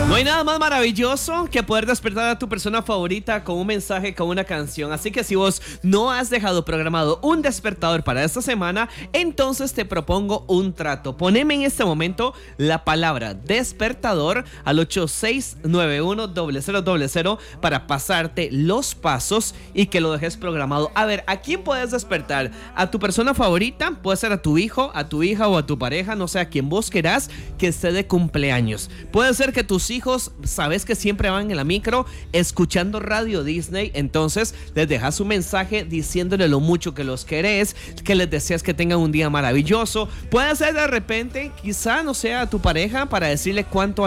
No hay nada más maravilloso que poder despertar a tu persona favorita con un mensaje, con una canción. Así que si vos no has dejado programado un despertador para esta semana, entonces te propongo un trato. Poneme en este momento la palabra despertador al 8691-0000 para pasarte los pasos y que lo dejes programado. A ver, ¿a quién puedes despertar? ¿A tu persona favorita? Puede ser a tu hijo, a tu hija o a tu pareja, no sé, a quien vos querás que esté de cumpleaños. Puede ser que tus hijos, sabes que siempre van en la micro escuchando Radio Disney, entonces les dejas un mensaje diciéndole lo mucho que los querés, que les deseas que tengan un día maravilloso. Puede ser de repente, quizá, no sé, a tu pareja para decirle cuánto